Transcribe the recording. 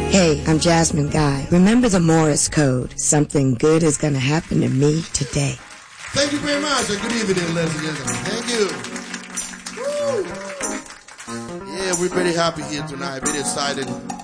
Hey, I'm Jasmine Guy. Remember the Morse code. Something good is going to happen to me today. Thank you very much. Good evening, ladies and gentlemen. Thank you. Woo. Yeah, we're very happy here tonight. Very excited.